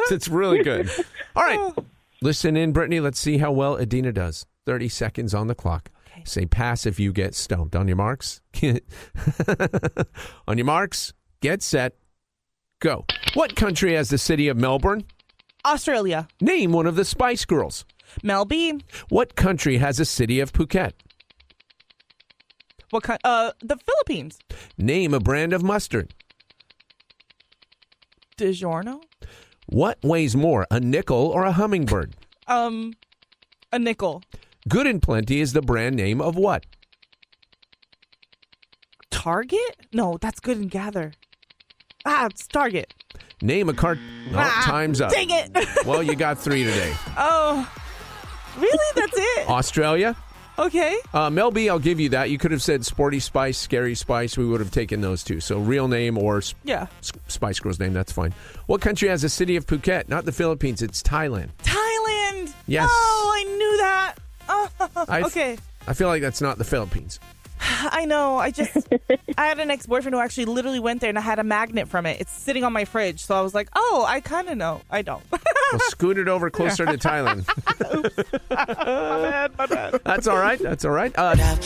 It's really good. All right. Listen in, Brittany. Let's see how well Adina does. 30 seconds on the clock. Okay. Say pass if you get stumped. On your marks. On your marks. Get set. Go. What country has the city of Melbourne? Australia. Name one of the Spice Girls. Mel B. What country has a city of Phuket? What kind? The Philippines. Name a brand of mustard. DiGiorno. What weighs more, a nickel or a hummingbird? A nickel. Good and Plenty is the brand name of what? Target? No, that's Good and Gather. It's Target. Name a cart. Oh, time's up. Dang it. Well, you got 3 today. Oh, really? That's it? Australia. Okay. Mel B, I'll give you that. You could have said Sporty Spice, Scary Spice. We would have taken those two. So real name or Spice Girl's name, that's fine. What country has a city of Phuket? Not the Philippines. It's Thailand. Thailand. Yes. Oh, I knew that. Okay. I feel like that's not the Philippines. I know. I had an ex-boyfriend who actually literally went there and I had a magnet from it. It's sitting on my fridge. So I was like, oh, I kind of know. I don't. Well, scoot it over closer to Thailand. My bad. That's all right.